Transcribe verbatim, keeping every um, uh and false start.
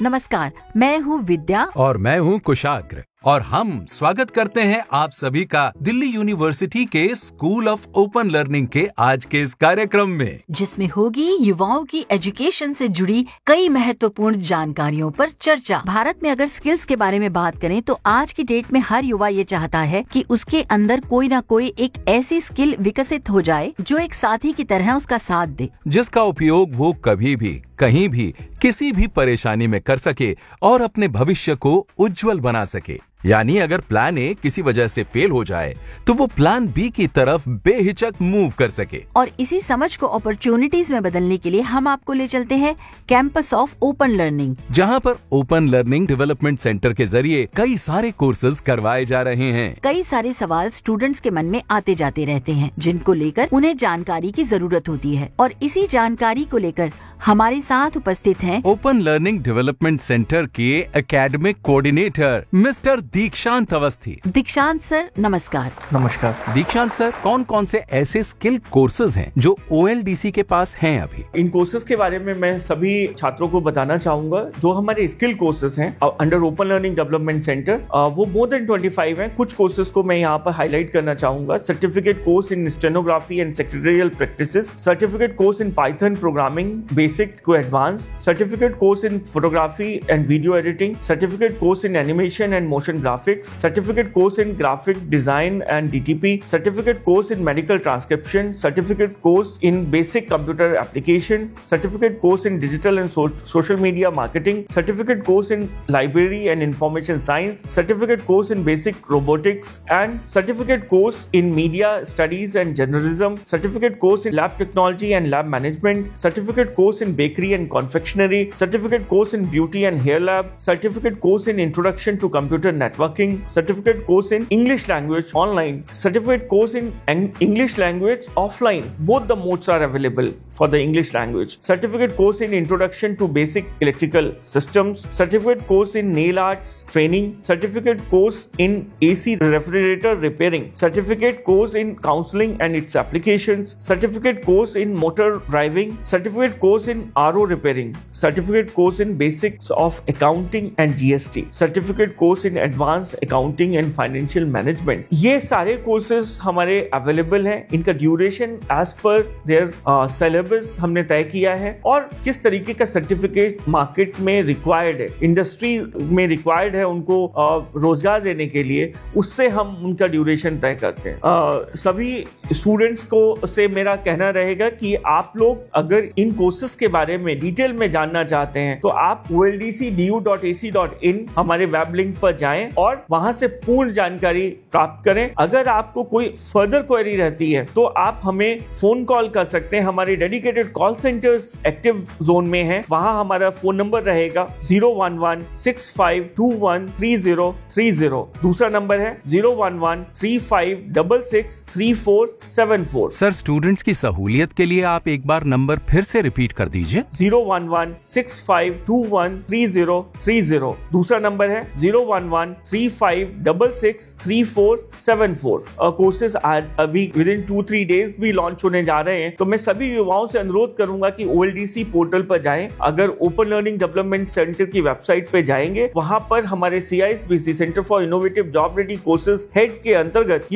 नमस्कार, मैं हूँ विद्या और मैं हूँ कुशाग्र और हम स्वागत करते हैं आप सभी का दिल्ली यूनिवर्सिटी के स्कूल ऑफ ओपन लर्निंग के आज के इस कार्यक्रम में, जिसमें होगी युवाओं की एजुकेशन से जुड़ी कई महत्वपूर्ण जानकारियों पर चर्चा। भारत में अगर स्किल्स के बारे में बात करें तो आज की डेट में हर युवा ये चाहता है कि उसके अंदर कोई ना कोई एक ऐसी स्किल विकसित हो जाए जो एक साथी की तरह उसका साथ दे, जिसका उपयोग वो कभी भी कहीं भी किसी भी परेशानी में कर सके और अपने भविष्य को उज्जवल बना सके। यानी अगर प्लान ए किसी वजह से फेल हो जाए तो वो प्लान बी की तरफ बेहिचक मूव कर सके। और इसी समझ को अपॉर्चुनिटीज में बदलने के लिए हम आपको ले चलते हैं कैंपस ऑफ ओपन लर्निंग, जहां पर ओपन लर्निंग डेवलपमेंट सेंटर के जरिए कई सारे कोर्सेज करवाए जा रहे हैं। कई सारे सवाल स्टूडेंट्स के मन में आते जाते रहते हैं, जिनको लेकर उन्हें जानकारी की जरूरत होती है, और इसी जानकारी को लेकर हमारे साथ उपस्थित हैं ओपन लर्निंग डेवलपमेंट सेंटर के एकेडमिक कोऑर्डिनेटर मिस्टर दीक्षांत अवस्थी। दीक्षांत सर, नमस्कार। नमस्कार। दीक्षांत सर, कौन कौन से ऐसे स्किल कोर्सेज हैं जो ओ एल डी सी के पास हैं अभी? इन कोर्सेज के बारे में मैं सभी छात्रों को बताना चाहूंगा। जो हमारे स्किल कोर्सेज हैं under open learning development centre, वो मोर देन पच्चीस हैं। कुछ कोर्सेज को मैं यहाँ पर हाईलाइट करना चाहूंगा। Certificate course in stenography and secretarial practices, certificate course in Python programming basic to advance, certificate course in photography and video editing, certificate course in animation and motion graphics, certificate course in graphic design and D T P, certificate course in medical transcription, certificate course in basic computer application, certificate course in digital and so- social media marketing, certificate course in library and information science, certificate course in basic robotics, and certificate course in media studies and journalism, certificate course in lab technology and lab management, certificate course in bakery and confectionery, certificate course in beauty and hair lab, certificate course in introduction to computer networking, certificate course in English language online, certificate course in English language offline. Both the modes are available for the English language. Certificate course in introduction to basic electrical systems, certificate course in nail arts training, certificate course in A C refrigerator repairing, certificate course in counseling and its applications, certificate course in motor driving, certificate course in R O repairing, certificate course in basics of accounting and G S T, certificate course in advanced accounting and financial management. ये सारे courses हमारे available हैं। इनका duration as per there syllabus हमने तय किया है, और किस तरीके का सर्टिफिकेट मार्केट में रिक्वायर्ड है, इंडस्ट्री में रिक्वायर्ड है उनको uh, रोजगार देने के लिए, उससे हम उनका ड्यूरेशन तय करते हैं। uh, सभी स्टूडेंट्स को से मेरा कहना रहेगा कि आप लोग अगर इन कोर्सेज के बारे में डिटेल में जानना चाहते हैं तो आप O L D C D U dot A C dot in हमारे वेब लिंक पर जाएं और वहां से पूर्ण जानकारी प्राप्त करें। अगर आपको कोई फर्दर क्वेरी रहती है तो आप हमें फोन कॉल कर सकते हैं। हमारे dedicated call centres active zone में हैं। वहां हमारा फोन नंबर रहेगा zero one one six five to one three zero three zero. दूसरा नंबर है zero one one three five double six three four seven four. Sir, students की सहूलियत के लिए आप एक बार नंबर फिर से रिपीट कर दीजिए। Zero one one six five to one three zero three zero. दूसरा नंबर है zero one one three five double six three four seven four. Courses अभी with in to three days भी launch होने जा रहे हैं, तो मैं सभी युवाओं से अनुरोध करूंगा कि O L D C portal पर जाएं। अगर ओपन लर्निंग डेवलपमेंट सेंटर की वेबसाइट पे जाएंगे, वहां पर हमारे सी I S B C centre for innovative job ready courses head के अंतर्गत